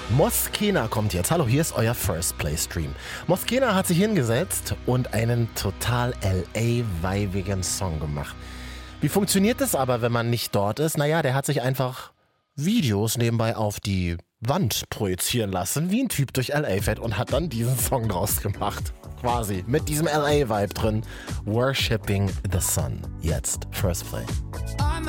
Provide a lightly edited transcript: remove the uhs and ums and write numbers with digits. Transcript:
Moskena kommt jetzt. Hallo, hier ist euer First Play Stream. Moskena hat sich hingesetzt und einen total LA-weibigen Song gemacht. Wie funktioniert das aber, wenn man nicht dort ist? Naja, der hat sich einfach Videos nebenbei auf die Wand projizieren lassen, wie ein Typ durch LA fährt und hat dann diesen Song draus gemacht. Quasi, mit diesem LA-Vibe drin. Worshipping the Sun. Jetzt, First Play.